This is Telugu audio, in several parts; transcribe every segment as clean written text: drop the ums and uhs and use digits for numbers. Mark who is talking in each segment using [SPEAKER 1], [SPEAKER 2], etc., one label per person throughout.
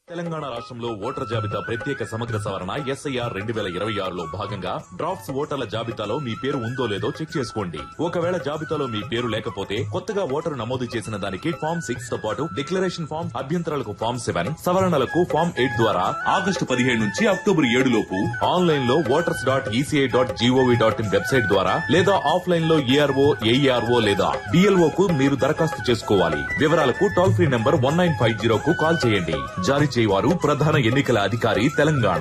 [SPEAKER 1] తెలంగాణ రాష్ట్రంలో ఓటర్ల జాబితా ప్రత్యేక సమగ్ర సవరణ SIR 2026లో భాగంగా డ్రాఫ్ట్స్ ఓటర్ల జాబితాలో మీ పేరు ఉందో లేదో చెక్ చేసుకోండి. ఒకవేళ జాబితాలో మీ పేరు లేకపోతే కొత్తగా ఓటరు నమోదు చేసిన దానికి ఫామ్ 6 తో పాటు డిక్లరేషన్ ఫామ్, అభ్యంతరాలకు ఫామ్ 7, సవరణలకు ఫామ్ 8 ద్వారా ఆగస్టు 17 నుంచి అక్టోబర్ 7 లోపు ఆన్లైన్ లో voters.eci.gov.in వెబ్సైట్ ద్వారా లేదా ఆఫ్లైన్ లో ARO, AERO లేదా BLO కు మీరు దరఖాస్తు చేసుకోవాలి. వివరాలకు టోల్ ఫ్రీ నంబర్ 1950 కు కాల్ చేయండి. జారీ చేయవారు ప్రధాన ఎన్నికల అధికారి తెలంగాణ.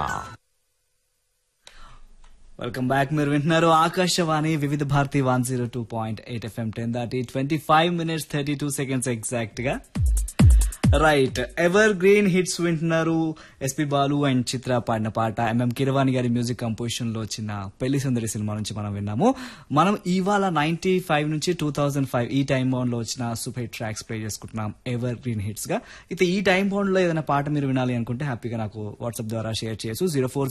[SPEAKER 2] Welcome back. మీరు వింటున్నారు ఆకాశవాణి వివిధ Bharati 102.8 FM 10:25 minutes 32 seconds exact గా. రైట్, ఎవర్ గ్రీన్ హిట్స్ వింటున్నారు. ఎస్పి బాలు అండ్ చిత్ర పాడిన పాట MM కీరవాణి గారి మ్యూజిక్ కంపోజిషన్ లో వచ్చిన పెళ్లి సుందరి సినిమా నుంచి మనం విన్నాము. మనం ఇవాళ 95 నుంచి 2005 ఈ టైం బౌండ్ లో వచ్చిన సూపర్ హిట్ ట్రాక్స్ ప్లే చేసుకుంటున్నాం ఎవర్ గ్రీన్ హిట్స్ గా. అయితే ఈ టైం బౌండ్ లో ఏదైనా పాట మీరు వినాలి అనుకుంటే హ్యాపీగా నాకు వాట్సాప్ ద్వారా షేర్ చేయొచ్చు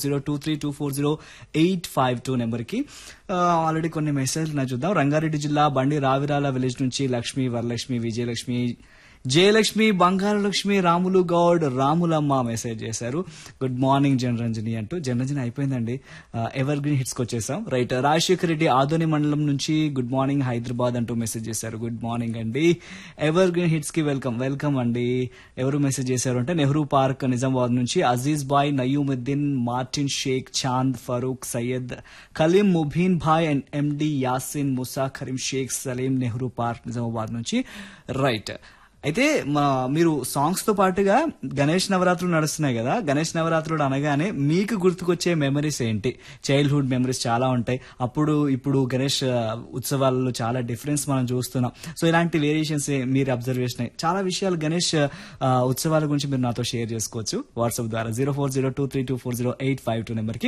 [SPEAKER 2] 0402324085 నెంబర్ కి. ఆల్రెడీ కొన్ని మెసేజ్లు నా చూద్దాం. రంగారెడ్డి జిల్లా బండి రావిరాల విలేజ్ నుంచి లక్ష్మి, వరలక్ష్మి, విజయలక్ష్మి, జయలక్ష్మి, బంగారలక్ష్మి, రాములు గౌడ్, రాములమ్మ మెసేజ్ చేశారు. గుడ్ మార్నింగ్ జనరంజని అంటూ. జనరంజని అయిపోయిందండి, ఎవర్ గ్రీన్ హిట్స్ కి వచ్చేసాం. రైట్, రాజశేఖర్ రెడ్డి ఆదోని మండలం నుంచి గుడ్ మార్నింగ్ హైదరాబాద్ అంటూ మెసేజ్ చేశారు. గుడ్ మార్నింగ్ అండి, ఎవర్ గ్రీన్ హిట్స్ కి వెల్కమ్. వెల్కమ్ అండి. ఎవరు మెసేజ్ చేశారు అంటే నెహ్రూ పార్క్ నిజామాబాద్ నుంచి Aziz bye, Nayeemuddin, Martin Sheikh, Chand, Farooq, Syed, Kaleem, Mubeen Bhai and MD Yasin, ముసా, Karim Sheikh, Salim, Nehru park Nizamabad నుంచి. రైట్, అయితే మీరు సాంగ్స్ తో పాటుగా గణేష్ నవరాత్రులు నడుస్తున్నాయి కదా, గణేష్ నవరాత్రులు అనగానే మీకు గుర్తుకొచ్చే మెమరీస్ ఏంటి? చైల్డ్హుడ్ మెమరీస్ చాలా ఉంటాయి. అప్పుడు ఇప్పుడు గణేష్ ఉత్సవాలలో చాలా డిఫరెన్స్ మనం చూస్తున్నాం. సో ఇలాంటి వేరియేషన్స్ మీరు అబ్జర్వేషన్ చాలా విషయాలు గణేష్ ఉత్సవాల గురించి మీరు నాతో షేర్ చేసుకోవచ్చు వాట్సాప్ ద్వారా 0402324085 నెంబర్ కి.